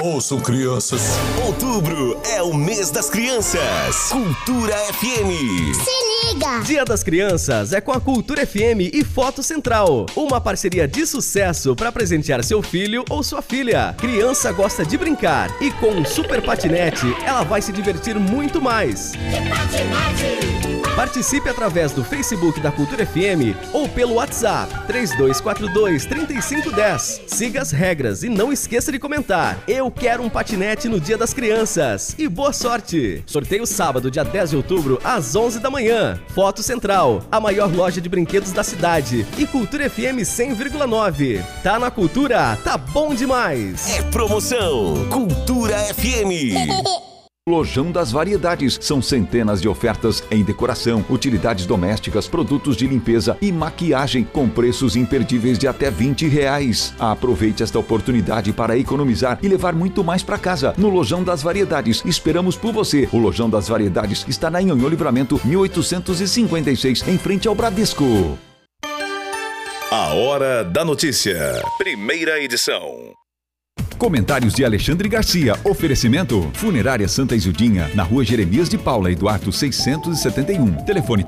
Ouçam, crianças. Outubro é o mês das crianças. Cultura FM. Se liga! Dia das Crianças é com a Cultura FM e Foto Central. Uma parceria de sucesso para presentear seu filho ou sua filha. Criança gosta de brincar e com um super patinete ela vai se divertir muito mais. Que patinete! Participe através do Facebook da Cultura FM ou pelo WhatsApp 3242-3510. Siga as regras e não esqueça de comentar. Eu quero um patinete no Dia das Crianças. E boa sorte! Sorteio sábado, dia 10 de outubro, às 11 da manhã. Foto Central, a maior loja de brinquedos da cidade. E Cultura FM 100,9. Tá na Cultura, tá bom demais! É promoção. Cultura FM. Lojão das Variedades. São centenas de ofertas em decoração, utilidades domésticas, produtos de limpeza e maquiagem com preços imperdíveis de até R$20. Aproveite esta oportunidade para economizar e levar muito mais para casa. No Lojão das Variedades, esperamos por você. O Lojão das Variedades está na Nhonhô Livramento 1856, em frente ao Bradesco. A Hora da Notícia. Primeira edição. Comentários de Alexandre Garcia. Oferecimento: Funerária Santa Isildinha, na Rua Jeremias de Paula e Duarte 671. Telefone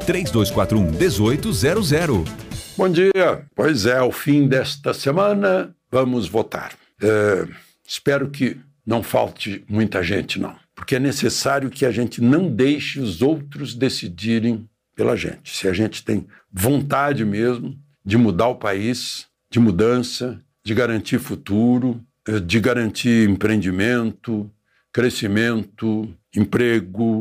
3241-1800. Bom dia. Pois é, ao fim desta semana, vamos votar. Espero que não falte muita gente, não. Porque é necessário que a gente não deixe os outros decidirem pela gente. Se a gente tem vontade mesmo de mudar o país, de mudança, de garantir futuro, de garantir empreendimento, crescimento, emprego,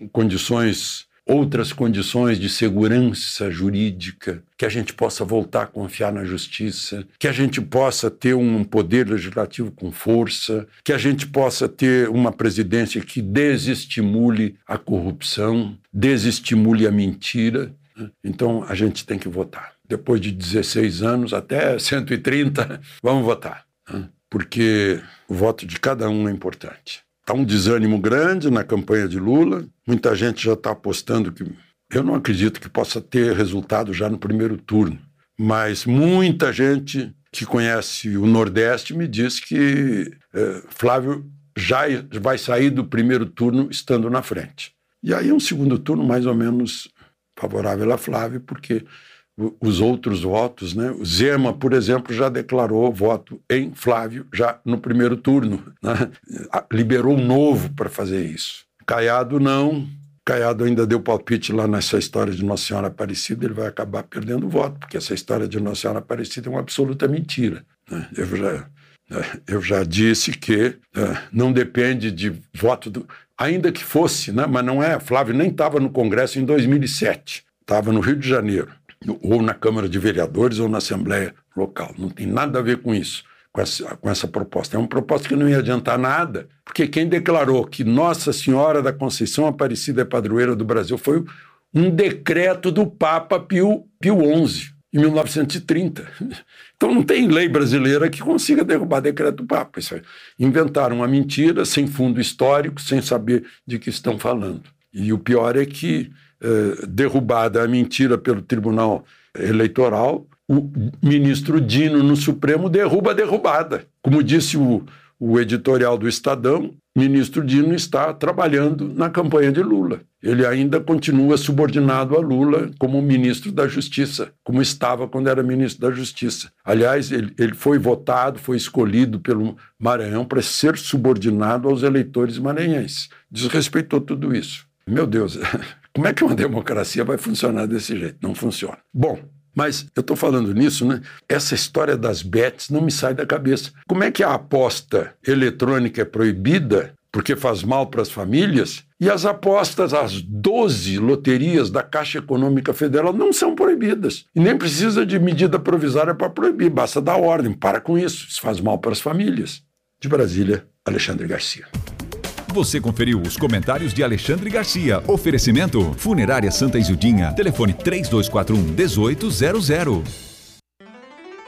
outras condições de segurança jurídica, que a gente possa voltar a confiar na justiça, que a gente possa ter um poder legislativo com força, que a gente possa ter uma presidência que desestimule a corrupção, desestimule a mentira. Então, a gente tem que votar. Depois de 16 anos, até 130, vamos votar. Porque o voto de cada um é importante. Está um desânimo grande na campanha de Lula, muita gente já está apostando que... Eu não acredito que possa ter resultado já no primeiro turno, mas muita gente que conhece o Nordeste me diz que Flávio já vai sair do primeiro turno estando na frente. E aí um segundo turno mais ou menos favorável a Flávio, porque... os outros votos, né? O Zema, por exemplo, já declarou voto em Flávio já no primeiro turno, né? Liberou um novo para fazer isso. Caiado não. Caiado ainda deu palpite lá nessa história de Nossa Senhora Aparecida, ele vai acabar perdendo o voto, porque essa história de Nossa Senhora Aparecida é uma absoluta mentira, né? Eu já disse que não depende de voto do... Ainda que fosse, né? Mas não é. Flávio nem estava no Congresso em 2007, estava no Rio de Janeiro, ou na Câmara de Vereadores ou na Assembleia Local. Não tem nada a ver com isso, com essa proposta. É uma proposta que não ia adiantar nada, porque quem declarou que Nossa Senhora da Conceição Aparecida é padroeira do Brasil foi um decreto do Papa Pio XI, em 1930. Então não tem lei brasileira que consiga derrubar decreto do Papa. Inventaram uma mentira, sem fundo histórico, sem saber de que estão falando. E o pior é que, derrubada a mentira pelo Tribunal Eleitoral, o ministro Dino no Supremo derruba a derrubada. Como disse o editorial do Estadão, o ministro Dino está trabalhando na campanha de Lula. Ele ainda continua subordinado a Lula como ministro da Justiça, como estava quando era ministro da Justiça. Aliás, ele foi votado, foi escolhido pelo Maranhão para ser subordinado aos eleitores maranhenses. Desrespeitou tudo isso. Meu Deus, como é que uma democracia vai funcionar desse jeito? Não funciona. Bom, mas eu estou falando nisso, né? Essa história das bets não me sai da cabeça. Como é que a aposta eletrônica é proibida porque faz mal para as famílias e as apostas às 12 loterias da Caixa Econômica Federal não são proibidas? E nem precisa de medida provisória para proibir, basta dar ordem. Para com isso, isso faz mal para as famílias. De Brasília, Alexandre Garcia. Você conferiu os comentários de Alexandre Garcia. Oferecimento: Funerária Santa Isildinha. Telefone 3241-1800.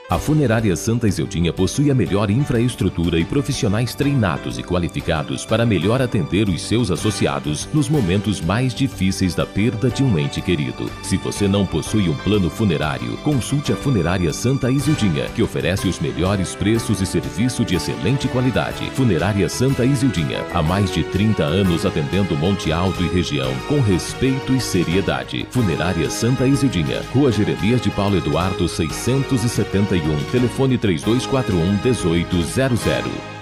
A Funerária Santa Izildinha possui a melhor infraestrutura e profissionais treinados e qualificados para melhor atender os seus associados nos momentos mais difíceis da perda de um ente querido. Se você não possui um plano funerário, consulte a Funerária Santa Izildinha, que oferece os melhores preços e serviço de excelente qualidade. Funerária Santa Izildinha, há mais de 30 anos atendendo Monte Alto e região com respeito e seriedade. Funerária Santa Izildinha, Rua Jeremias de Paulo Eduardo 671, telefone 3241-1800.